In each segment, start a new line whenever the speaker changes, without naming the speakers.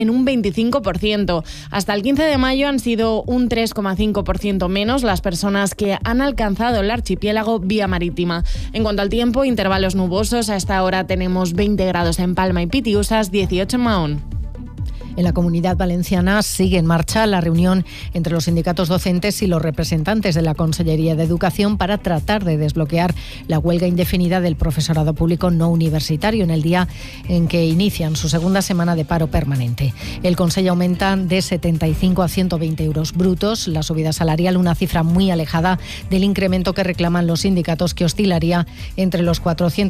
en un 25%. Hasta el 15 de mayo han sido un 3,5% menos las personas que han alcanzado el archipiélago vía marítima. En cuanto al tiempo, intervalos nubosos. A esta hora tenemos 20 grados en Palma y Pitiusas, 18 en Mahón.
En la Comunidad Valenciana sigue en marcha la reunión entre los sindicatos docentes y los representantes de la Consellería de Educación para tratar de desbloquear la huelga indefinida del profesorado público no universitario en el día en que inician su segunda semana de paro permanente. El Consell aumenta de 75 a 120 euros brutos la subida salarial, una cifra muy alejada del incremento que reclaman los sindicatos, que oscilaría entre los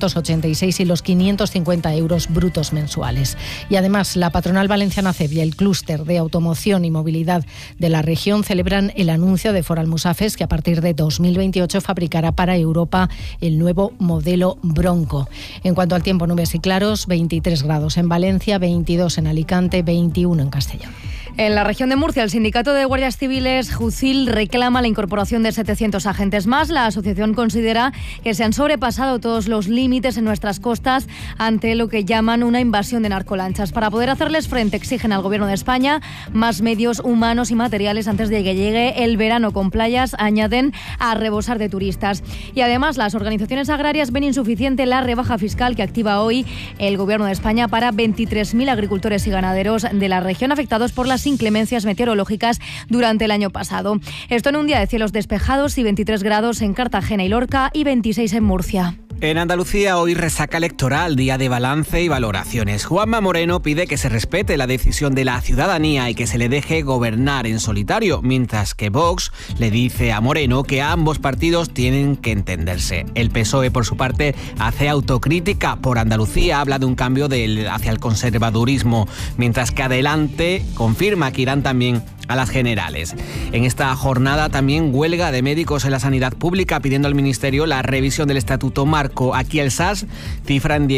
486 y los 550 euros brutos mensuales. Y además, la patronal valenciana CEB y el clúster de automoción y movilidad de la región celebran el anuncio de Foral Musafes, que a partir de 2028 fabricará para Europa el nuevo modelo Bronco. En cuanto al tiempo, nubes y claros, 23 grados en Valencia, 22 en Alicante, 21 en Castellón.
En la región de Murcia, el sindicato de guardias civiles, JUCIL, reclama la incorporación de 700 agentes más. La asociación considera que se han sobrepasado todos los límites en nuestras costas ante lo que llaman una invasión de narcolanchas. Para poder hacerles frente, exigen al Gobierno de España más medios humanos y materiales antes de que llegue el verano, con playas, añaden, a rebosar de turistas. Y además, las organizaciones agrarias ven insuficiente la rebaja fiscal que activa hoy el Gobierno de España para 23.000 agricultores y ganaderos de la región afectados por las inclemencias meteorológicas durante el año pasado. Esto en un día de cielos despejados y 23 grados en Cartagena y Lorca y 26 en Murcia.
En Andalucía hoy resaca electoral, día de balance y valoraciones. Juanma Moreno pide que se respete la decisión de la ciudadanía y que se le deje gobernar en solitario, mientras que Vox le dice a Moreno que ambos partidos tienen que entenderse. El PSOE, por su parte, hace autocrítica por Andalucía, habla de un cambio hacia el conservadurismo, mientras que Adelante confirma que irán también a las generales. En esta jornada también huelga de médicos en la sanidad pública, pidiendo al Ministerio la revisión del Estatuto Marco. Aquí el SAS cifra en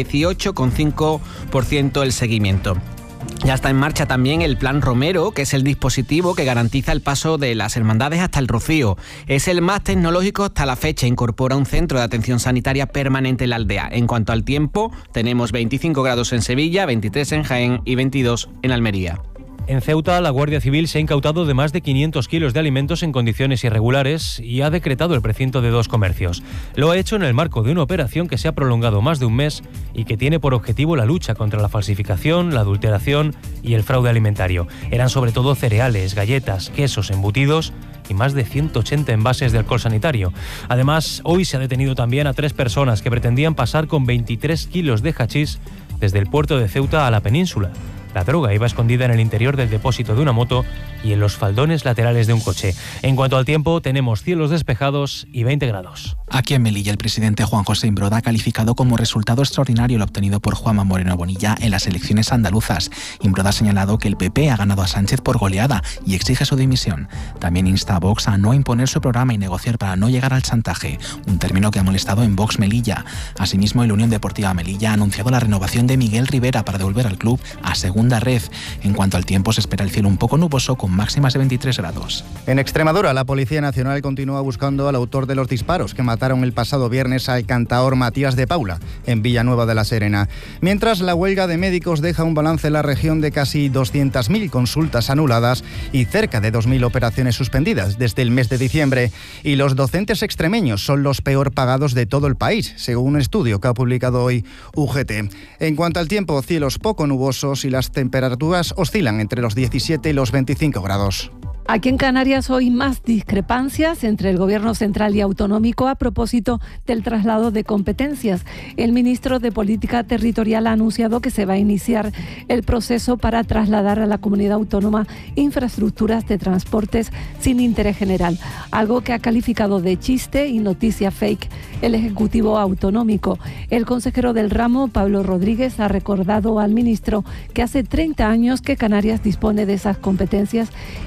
18,5% el seguimiento. Ya está en marcha también el Plan Romero, que es el dispositivo que garantiza el paso de las hermandades hasta el Rocío. Es el más tecnológico hasta la fecha. Incorpora un centro de atención sanitaria permanente en la aldea. En cuanto al tiempo, tenemos 25 grados en Sevilla, 23 en Jaén y 22 en Almería.
En Ceuta, la Guardia Civil se ha incautado de más de 500 kilos de alimentos en condiciones irregulares y ha decretado el precinto de 2 comercios. Lo ha hecho en el marco de una operación que se ha prolongado más de un mes y que tiene por objetivo la lucha contra la falsificación, la adulteración y el fraude alimentario. Eran sobre todo cereales, galletas, quesos, embutidos y más de 180 envases de alcohol sanitario. Además, hoy se ha detenido también a 3 personas que pretendían pasar con 23 kilos de hachís desde el puerto de Ceuta a la península. La droga iba escondida en el interior del depósito de una moto y en los faldones laterales de un coche. En cuanto al tiempo, tenemos cielos despejados y 20 grados.
Aquí en Melilla, el presidente Juan José Imbroda ha calificado como resultado extraordinario el obtenido por Juanma Moreno Bonilla en las elecciones andaluzas. Imbroda ha señalado que el PP ha ganado a Sánchez por goleada y exige su dimisión. También insta a Vox a no imponer su programa y negociar para no llegar al chantaje, un término que ha molestado en Vox Melilla. Asimismo, el Unión Deportiva Melilla ha anunciado la renovación de Miguel Rivera para devolver al club a segunda red. En cuanto al tiempo, se espera el cielo un poco nuboso con máximas de 23 grados.
En Extremadura, la Policía Nacional continúa buscando al autor de los disparos que mataron el pasado viernes al cantaor Matías de Paula en Villanueva de la Serena. Mientras, la huelga de médicos deja un balance en la región de casi 200.000 consultas anuladas y cerca de 2.000 operaciones suspendidas desde el mes de diciembre. Y los docentes extremeños son los peor pagados de todo el país, según un estudio que ha publicado hoy UGT. En cuanto al tiempo, cielos poco nubosos y las temperaturas oscilan entre los 17 y los 25 grados.
Aquí en Canarias hoy más discrepancias entre el Gobierno central y autonómico a propósito del traslado de competencias. El ministro de Política Territorial ha anunciado que se va a iniciar el proceso para trasladar a la comunidad autónoma infraestructuras de transportes sin interés general, algo que ha calificado de chiste y noticia fake el Ejecutivo autonómico. El consejero del ramo, Pablo Rodríguez, ha recordado al ministro que hace 30 años que Canarias dispone de esas competencias y que lo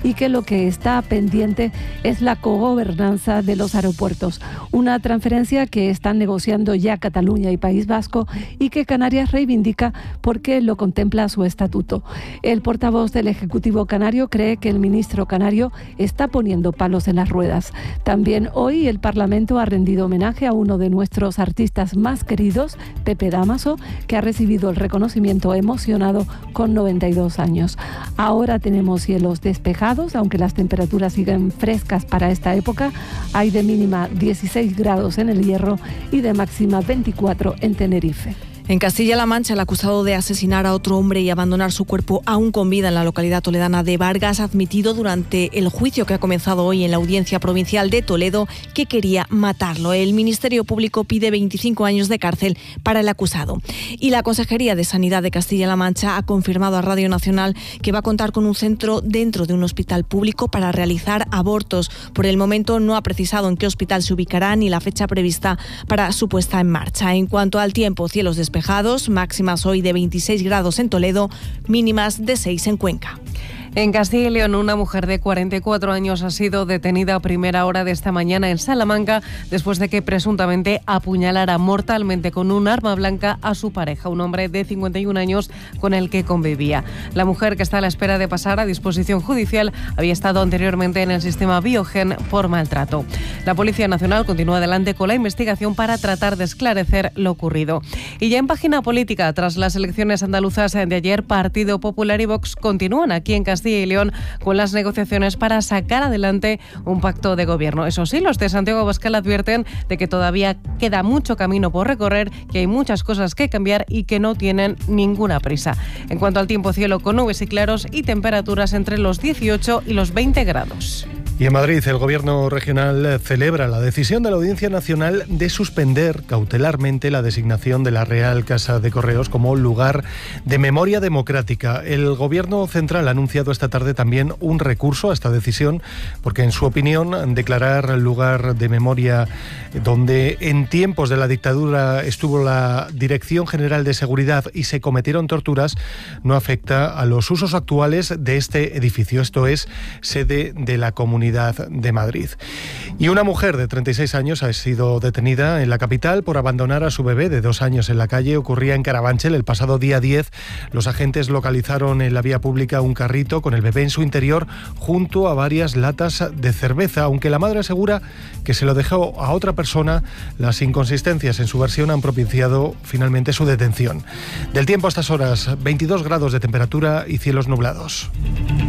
que está pendiente es la cogobernanza de los aeropuertos, una transferencia que están negociando ya Cataluña y País Vasco y que Canarias reivindica porque lo contempla su estatuto. El portavoz del Ejecutivo canario cree que el ministro canario está poniendo palos en las ruedas. También hoy el Parlamento ha rendido homenaje a uno de nuestros artistas más queridos, Pepe Dámaso, que ha recibido el reconocimiento emocionado con 92 años. Ahora tenemos cielos despejados, aunque las temperaturas siguen frescas para esta época. Hay de mínima 16 grados en El Hierro y de máxima 24 en Tenerife.
En Castilla-La Mancha, el acusado de asesinar a otro hombre y abandonar su cuerpo aún con vida en la localidad toledana de Vargas ha admitido durante el juicio que ha comenzado hoy en la Audiencia Provincial de Toledo que quería matarlo. El Ministerio Público pide 25 años de cárcel para el acusado. Y la Consejería de Sanidad de Castilla-La Mancha ha confirmado a Radio Nacional que va a contar con un centro dentro de un hospital público para realizar abortos. Por el momento no ha precisado en qué hospital se ubicará ni la fecha prevista para su puesta en marcha. En cuanto al tiempo, cielos despejados, máximas hoy de 26 grados en Toledo, mínimas de 6 en Cuenca.
En Castilla y León, una mujer de 44 años ha sido detenida a primera hora de esta mañana en Salamanca después de que presuntamente apuñalara mortalmente con un arma blanca a su pareja, un hombre de 51 años con el que convivía. La mujer, que está a la espera de pasar a disposición judicial, había estado anteriormente en el sistema Biogen por maltrato. La Policía Nacional continúa adelante con la investigación para tratar de esclarecer lo ocurrido. Y ya en página política, tras las elecciones andaluzas de ayer, Partido Popular y Vox continúan aquí en Castilla y León con las negociaciones para sacar adelante un pacto de gobierno. Eso sí, los de Santiago Abascal advierten de que todavía queda mucho camino por recorrer, que hay muchas cosas que cambiar y que no tienen ninguna prisa. En cuanto al tiempo, cielo con nubes y claros y temperaturas entre los 18 y los 20 grados.
Y en Madrid, el Gobierno regional celebra la decisión de la Audiencia Nacional de suspender cautelarmente la designación de la Real Casa de Correos como lugar de memoria democrática. El Gobierno central ha anunciado esta tarde también un recurso a esta decisión, porque en su opinión, declarar lugar de memoria donde en tiempos de la dictadura estuvo la Dirección General de Seguridad y se cometieron torturas, no afecta a los usos actuales de este edificio. Esto es sede de la Comunidad de Madrid. Y una mujer de 36 años ha sido detenida en la capital por abandonar a su bebé de 2 años en la calle. Ocurría en Carabanchel el pasado día 10. Los agentes localizaron en la vía pública un carrito con el bebé en su interior junto a varias latas de cerveza, aunque la madre asegura que se lo dejó a otra persona. Las inconsistencias en su versión han propiciado finalmente su detención. Del tiempo a estas horas, 22 grados de temperatura y cielos nublados.